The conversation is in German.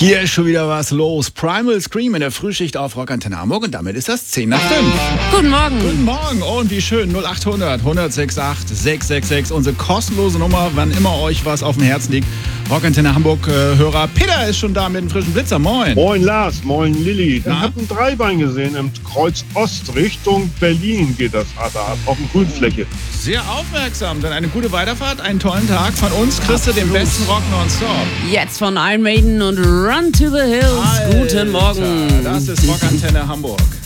Hier ist schon wieder was los. Primal Scream in der Frühschicht auf Rockantenne Hamburg und damit ist das 10 nach 5. Guten Morgen. Guten Morgen und wie schön, 0800 1068 666, unsere kostenlose Nummer, wann immer euch was auf dem Herzen liegt. Rockantenne Hamburg Hörer Peter ist schon da mit dem frischen Blitzer. Moin. Moin Lars, moin Lilly. Ich habe ein Dreibein gesehen im Kreuz Ost Richtung Berlin geht das da auf der Grünfläche. Sehr aufmerksam, dann eine gute Weiterfahrt, einen tollen Tag von uns, kriegst du den besten Rock nonstop. Jetzt von Iron Maiden und Run to the Hills. Alter, Guten Morgen. Das ist Rockantenne Hamburg.